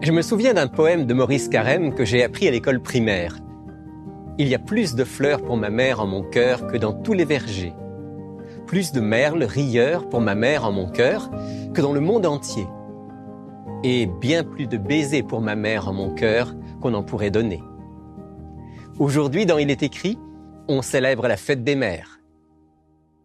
Je me souviens d'un poème de Maurice Carême que j'ai appris à l'école primaire. Il y a plus de fleurs pour ma mère en mon cœur que dans tous les vergers. Plus de merles rieurs pour ma mère en mon cœur que dans le monde entier. Et bien plus de baisers pour ma mère en mon cœur qu'on en pourrait donner. Aujourd'hui, dans Il est écrit, on célèbre la fête des mères.